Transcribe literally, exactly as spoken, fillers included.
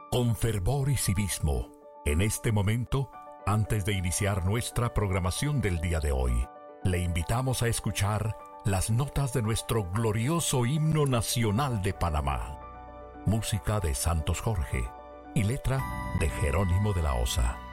Con fervor y civismo, en este momento, antes de iniciar nuestra programación del día de hoy, le invitamos a escuchar las notas de nuestro glorioso himno nacional de Panamá. Música de Santos Jorge y letra de Jerónimo de la Osa.